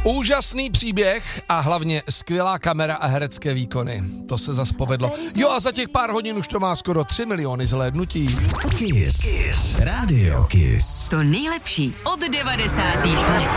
Úžasný příběh a hlavně skvělá kamera a herecké výkony. To se zas povedlo. Jo a za těch pár hodin už to má skoro 3 miliony zhlédnutí. Kiss. Radio Kiss. To nejlepší od 90. let.